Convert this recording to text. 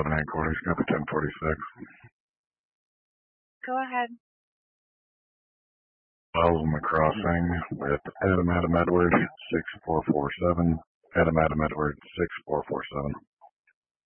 11 headquarters, copy 1046. Go ahead. Wells on the crossing with Adam Edward 6447. Adam Edward 6447.